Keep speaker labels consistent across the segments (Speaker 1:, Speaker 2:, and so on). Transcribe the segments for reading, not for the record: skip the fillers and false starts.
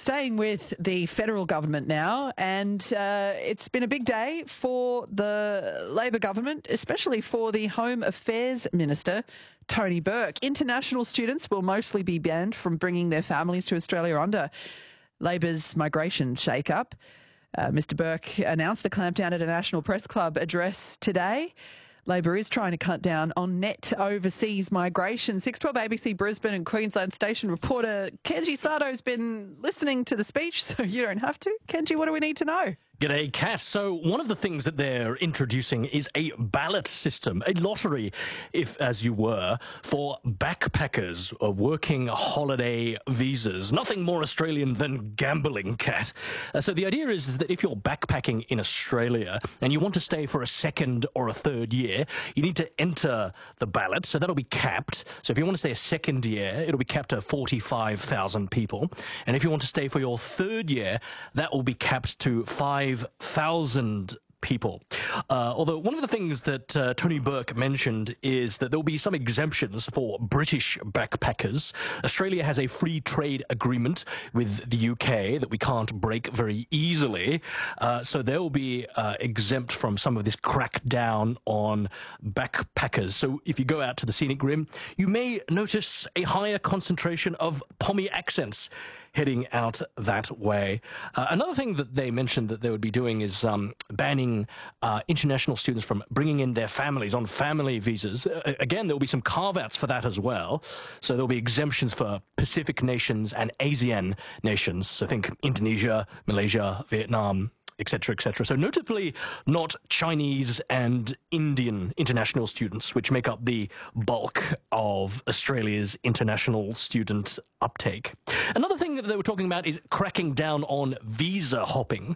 Speaker 1: staying with the federal government now, and it's been a big day for the Labor government, especially for the Home Affairs Minister, Tony Burke. International students will mostly be banned from bringing their families to Australia under Labor's migration shake-up. Mr Burke announced the clampdown at a National Press Club address today. Labor is trying to cut down on net overseas migration. 612 ABC Brisbane and Queensland station reporter Kenji Sato's been listening to the speech, so you don't have to. Kenji, what do we need to know?
Speaker 2: G'day, Cass. So one of the things that they're introducing is a ballot system, a lottery, if as you were, for backpackers or working holiday visas. Nothing more Australian than gambling, Cat. So the idea is that if you're backpacking in Australia and you want to stay for a second or a third year, you need to enter the ballot. So that'll be capped. So if you want to stay a second year, it'll be capped at 45,000 people. And if you want to stay for your third year, that will be capped to 5,000 people. Although one of the things that Tony Burke mentioned is that there will be some exemptions for British backpackers. Australia has a free trade agreement with the UK that we can't break very easily. So they will be exempt from some of this crackdown on backpackers. So if you go out to the scenic rim, you may notice a higher concentration of Pommy accents heading out that way. Another thing that they mentioned that they would be doing is banning international students from bringing in their families on family visas. Again, there will be some carve-outs for that as well. So there will be exemptions for Pacific nations and ASEAN nations. So think Indonesia, Malaysia, Vietnam, etc., etc. So notably not Chinese and Indian international students, which make up the bulk of Australia's international student uptake. Another thing that they were talking about is cracking down on visa hopping.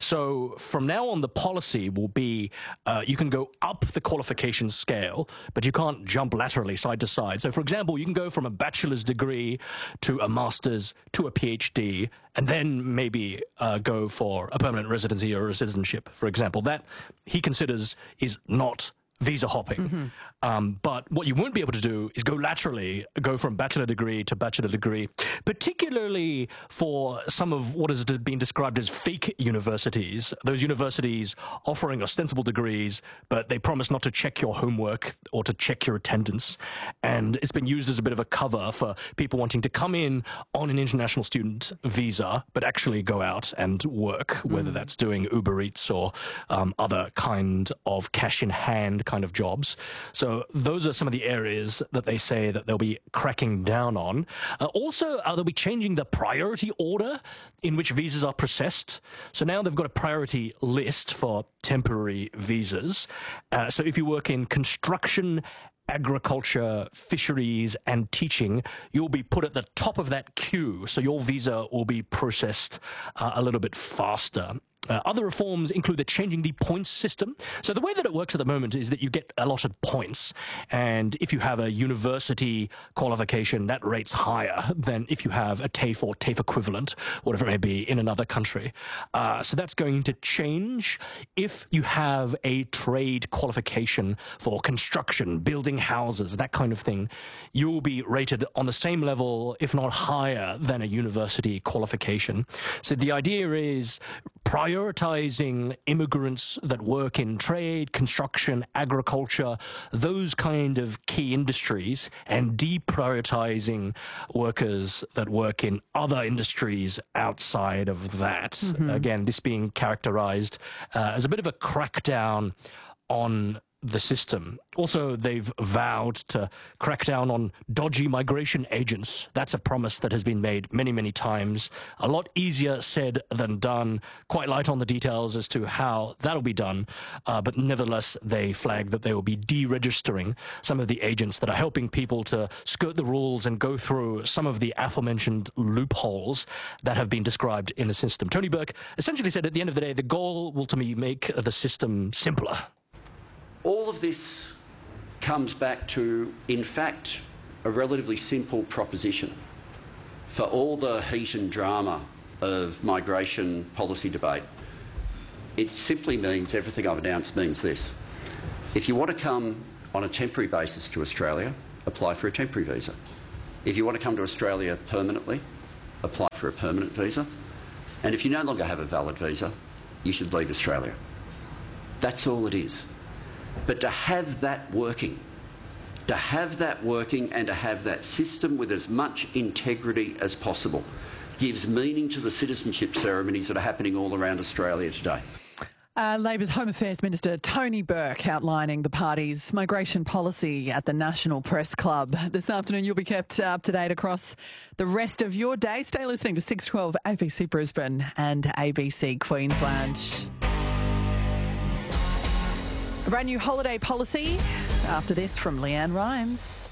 Speaker 2: So from now on, the policy will be you can go up the qualification scale, but you can't jump laterally side to side. So for example, you can go from a bachelor's degree to a master's to a PhD, and then maybe go for a permanent residency or a citizenship, for example. That he considers is not visa hopping. But what you won't be able to do is go laterally, go from bachelor degree to bachelor degree, particularly for some of what has been described as fake universities, those universities offering ostensible degrees, but they promise not to check your homework or to check your attendance. And it's been used as a bit of a cover for people wanting to come in on an international student visa, but actually go out and work, whether that's doing Uber Eats or other kind of cash-in-hand kind of jobs. So those are some of the areas that they say that they'll be cracking down on. Also, they'll be changing the priority order in which visas are processed. So now they've got a priority list for temporary visas. So if you work in construction, agriculture, fisheries and teaching, you'll be put at the top of that queue. So your visa will be processed a little bit faster. Other reforms include the changing the points system. So the way that it works at the moment is that you get allotted points, and if you have a university qualification, that rate's higher than if you have a TAFE or TAFE equivalent, whatever it may be, in another country. So that's going to change. If you have a trade qualification for construction, building houses, that kind of thing, you will be rated on the same level, if not higher, than a university qualification. So the idea is prioritizing immigrants that work in trade, construction, agriculture, those kind of key industries, and deprioritizing workers that work in other industries outside of that. Again, this being characterized as a bit of a crackdown on the system. Also, they've vowed to crack down on dodgy migration agents. That's a promise that has been made many, many times. A lot easier said than done. Quite light on the details as to how that'll be done. But nevertheless, they flag that they will be deregistering some of the agents that are helping people to skirt the rules and go through some of the aforementioned loopholes that have been described in the system. Tony Burke essentially said at the end of the day, the goal will to me make the system simpler.
Speaker 3: All of this comes back to, in fact, a relatively simple proposition. For all the heat and drama of migration policy debate, it simply means, everything I've announced means this. If you want to come on a temporary basis to Australia, apply for a temporary visa. If you want to come to Australia permanently, apply for a permanent visa. And if you no longer have a valid visa, you should leave Australia. That's all it is. But to have that working, and to have that system with as much integrity as possible gives meaning to the citizenship ceremonies that are happening all around Australia today.
Speaker 1: Labor's Home Affairs Minister Tony Burke outlining the party's migration policy at the National Press Club. This afternoon you'll be kept up to date across the rest of your day. Stay listening to 612 ABC Brisbane and ABC Queensland. A brand new holiday policy after this from Leanne Rhymes.